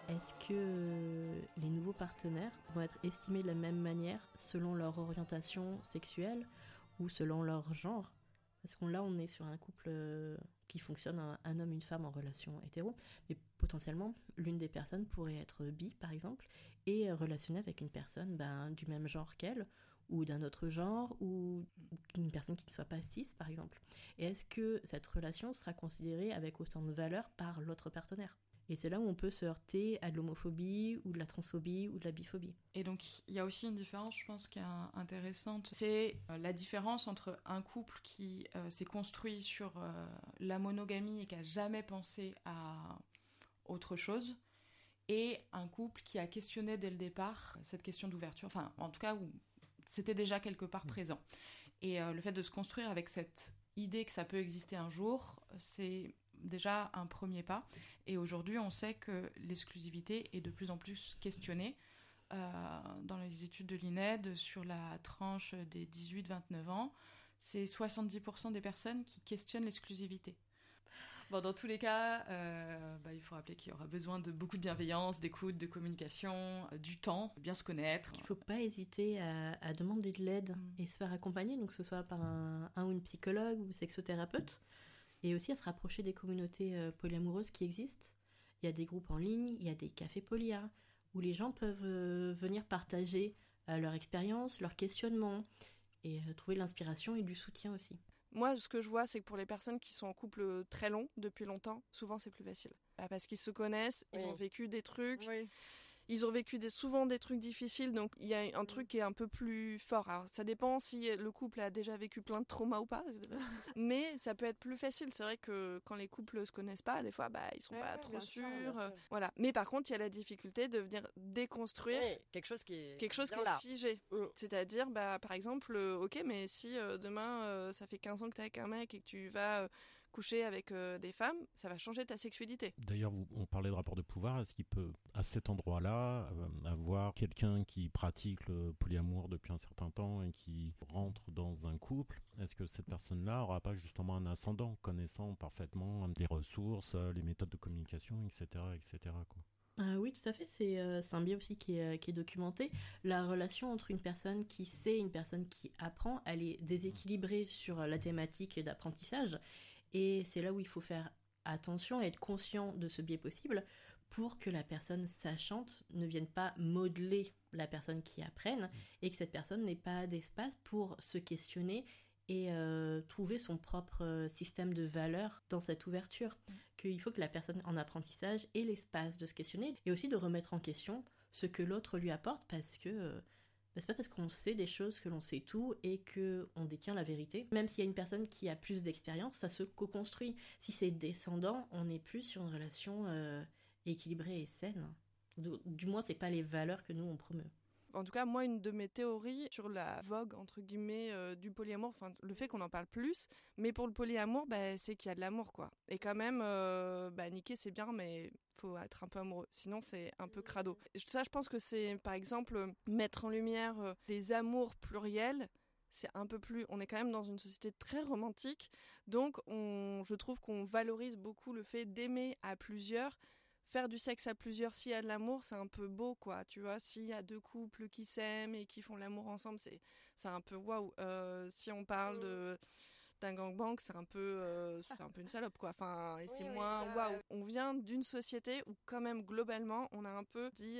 Est-ce que les nouveaux partenaires vont être estimés de la même manière selon leur orientation sexuelle ou selon leur genre? Parce que là, on est sur un couple qui fonctionne, un homme, une femme en relation hétéro, mais potentiellement, l'une des personnes pourrait être bi, par exemple, et relationner avec une personne du même genre qu'elle, ou d'un autre genre, ou une personne qui ne soit pas cis, par exemple. Et est-ce que cette relation sera considérée avec autant de valeur par l'autre partenaire? Et c'est là où on peut se heurter à de l'homophobie, ou de la transphobie, ou de la biphobie. Et donc, il y a aussi une différence, je pense, qui est intéressante. C'est la différence entre un couple qui s'est construit sur la monogamie et qui n'a jamais pensé à autre chose, et un couple qui a questionné dès le départ cette question d'ouverture. Enfin, en tout cas, où c'était déjà quelque part présent. Et le fait de se construire avec cette idée que ça peut exister un jour, c'est déjà un premier pas. Et aujourd'hui, on sait que l'exclusivité est de plus en plus questionnée. Dans les études de l'INED, sur la tranche des 18-29 ans, c'est 70% des personnes qui questionnent l'exclusivité. Bon, dans tous les cas, il faut rappeler qu'il y aura besoin de beaucoup de bienveillance, d'écoute, de communication, du temps, de bien se connaître. Il ne faut pas hésiter à demander de l'aide et se faire accompagner, donc que ce soit par un ou une psychologue ou sexothérapeute, et aussi à se rapprocher des communautés polyamoureuses qui existent. Il y a des groupes en ligne, il y a des cafés polyas, où les gens peuvent venir partager leur expérience, leurs questionnements, et trouver l'inspiration et du soutien aussi. Moi, ce que je vois, c'est que pour les personnes qui sont en couple très long, depuis longtemps, souvent c'est plus facile. Parce qu'ils se connaissent, ils ont vécu des trucs, ils ont vécu souvent des trucs difficiles, donc il y a un truc qui est un peu plus fort. Alors ça dépend si le couple a déjà vécu plein de traumas ou pas, mais ça peut être plus facile. C'est vrai que quand les couples se connaissent pas, des fois ils sont pas trop sûrs. Voilà. Mais par contre, il y a la difficulté de venir déconstruire quelque chose qui est figé. C'est-à-dire, par exemple, ok, mais si demain ça fait 15 ans que t'es avec un mec et que tu vas coucher avec des femmes, ça va changer ta sexualité. D'ailleurs, on parlait de rapport de pouvoir. Est-ce qu'il peut, à cet endroit-là, avoir quelqu'un qui pratique le polyamour depuis un certain temps et qui rentre dans un couple? Est-ce que cette personne-là n'aura pas justement un ascendant, connaissant parfaitement les ressources, les méthodes de communication, etc., etc., quoi? Oui, tout à fait. C'est un biais aussi qui est documenté. La relation entre une personne qui sait et une personne qui apprend, elle est déséquilibrée sur la thématique d'apprentissage. Et c'est là où il faut faire attention et être conscient de ce biais possible pour que la personne sachante ne vienne pas modeler la personne qui apprenne et que cette personne n'ait pas d'espace pour se questionner et trouver son propre système de valeurs dans cette ouverture. Qu'il faut que la personne en apprentissage ait l'espace de se questionner et aussi de remettre en question ce que l'autre lui apporte, parce que c'est pas parce qu'on sait des choses que l'on sait tout et qu'on détient la vérité. Même s'il y a une personne qui a plus d'expérience, ça se co-construit. Si c'est descendant, on est plus sur une relation équilibrée et saine. Du moins, c'est pas les valeurs que nous on promeut. En tout cas, moi, une de mes théories sur la vogue, entre guillemets, du polyamour, enfin, le fait qu'on en parle plus, mais pour le polyamour, c'est qu'il y a de l'amour, quoi. Et quand même, niquer, c'est bien, mais faut être un peu amoureux. Sinon, c'est un peu crado. Ça, je pense que c'est, par exemple, mettre en lumière des amours pluriels. C'est un peu plus... On est quand même dans une société très romantique, donc je trouve qu'on valorise beaucoup le fait d'aimer à plusieurs. Faire du sexe à plusieurs, s'il y a de l'amour, c'est un peu beau, quoi. Tu vois, s'il y a deux couples qui s'aiment et qui font l'amour ensemble, c'est un peu waouh. Si on parle d'un gangbang, c'est un peu une salope, quoi. Enfin, et c'est moins waouh. On vient d'une société où, quand même, globalement, on a un peu dit,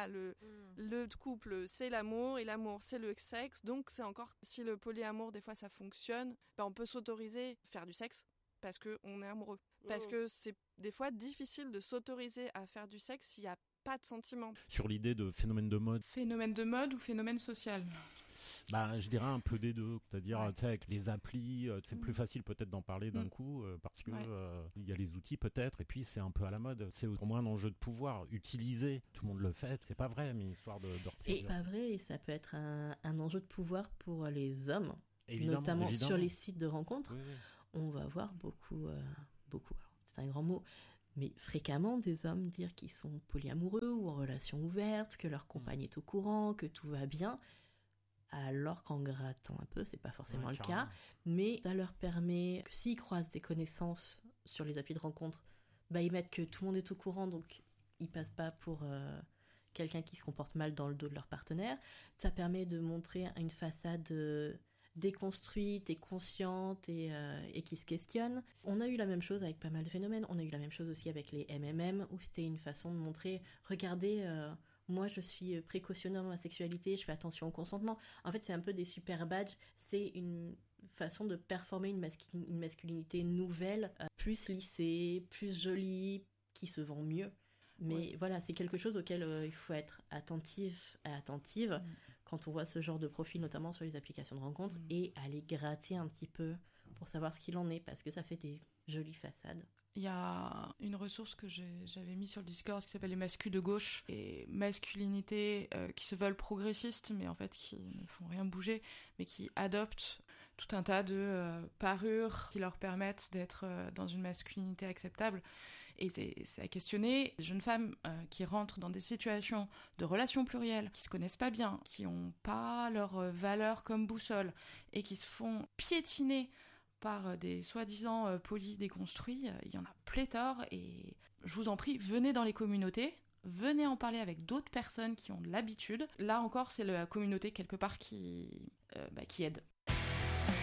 le couple, c'est l'amour, et l'amour, c'est le sexe. Donc, c'est encore, si le polyamour, des fois, ça fonctionne, on peut s'autoriser à faire du sexe parce qu'on est amoureux. Parce que c'est des fois difficile de s'autoriser à faire du sexe s'il n'y a pas de sentiment. Sur l'idée de phénomène de mode. Phénomène de mode ou phénomène social? Je dirais un peu des deux, c'est-à-dire avec les applis, c'est plus facile peut-être d'en parler d'un coup parce que il y a les outils peut-être, et puis c'est un peu à la mode. C'est pour moi un enjeu de pouvoir utiliser. Tout le monde le fait, c'est pas vrai, mais histoire de c'est pas vrai, et ça peut être un enjeu de pouvoir pour les hommes, évidemment, notamment sur les sites de rencontres. On va voir beaucoup. Alors, c'est un grand mot, mais fréquemment des hommes dire qu'ils sont polyamoureux ou en relation ouverte, que leur compagne est au courant, que tout va bien, alors qu'en grattant un peu, c'est pas forcément le cas, mais ça leur permet que s'ils croisent des connaissances sur les applis de rencontre, ils mettent que tout le monde est au courant, donc ils passent pas pour quelqu'un qui se comporte mal dans le dos de leur partenaire. Ça permet de montrer une façade déconstruite et consciente et qui se questionne. On a eu la même chose avec pas mal de phénomènes. On a eu la même chose aussi avec les MMM, où c'était une façon de montrer, regardez, moi je suis précautionneux dans ma sexualité, je fais attention au consentement. En fait, c'est un peu des super badges. C'est une façon de performer une masculinité nouvelle, plus lissée, plus jolie, qui se vend mieux. Mais voilà, c'est quelque chose auquel il faut être attentive quand on voit ce genre de profil, notamment sur les applications de rencontres, et aller gratter un petit peu pour savoir ce qu'il en est, parce que ça fait des jolies façades. Il y a une ressource que j'avais mise sur le Discord qui s'appelle les masculins de gauche, et masculinités qui se veulent progressistes, mais en fait qui ne font rien bouger, mais qui adoptent tout un tas de parures qui leur permettent d'être dans une masculinité acceptable. Et c'est à questionner les jeunes femmes qui rentrent dans des situations de relations plurielles, qui se connaissent pas bien, qui n'ont pas leurs valeurs comme boussole, et qui se font piétiner par des soi-disant polis déconstruits. Il y en a pléthore, et je vous en prie, venez dans les communautés, venez en parler avec d'autres personnes qui ont de l'habitude. Là encore, c'est la communauté quelque part qui aide.